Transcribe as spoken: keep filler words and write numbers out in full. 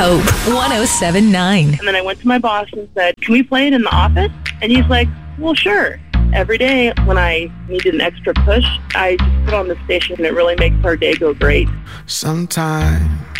Hope one oh seven point nine. And then I went to my boss and said, can we play it in the office? And he's like, well, sure. Every day when I needed an extra push, I just put on the station and it really makes our day go great. Sometimes